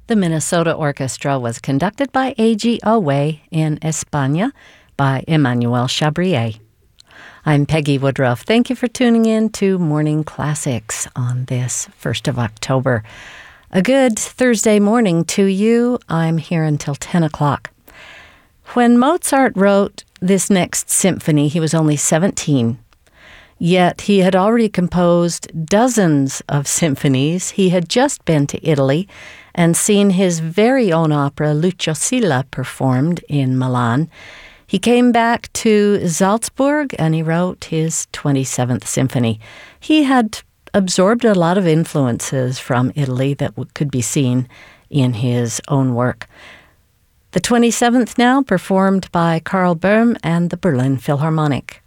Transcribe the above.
The Minnesota Orchestra was conducted by A.G. Owe in España by Emmanuel Chabrier. I'm Peggy Woodruff. Thank you for tuning in to Morning Classics on this 1st of October. A good Thursday morning to you. I'm here until 10 o'clock. When Mozart wrote this next symphony, he was only 17. Yet he had already composed dozens of symphonies. He had just been to Italy and seen his very own opera, Lucio Silla, performed in Milan. He came back to Salzburg and he wrote his 27th symphony. He had absorbed a lot of influences from Italy that could be seen in his own work. The 27th now, performed by Karl Böhm and the Berlin Philharmonic.